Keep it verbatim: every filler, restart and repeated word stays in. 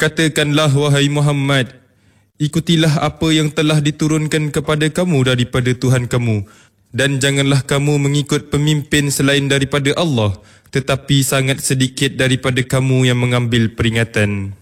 Katakanlah wahai Muhammad, ikutilah apa yang telah diturunkan kepada kamu daripada Tuhan kamu, dan janganlah kamu mengikut pemimpin selain daripada Allah, tetapi sangat sedikit daripada kamu yang mengambil peringatan.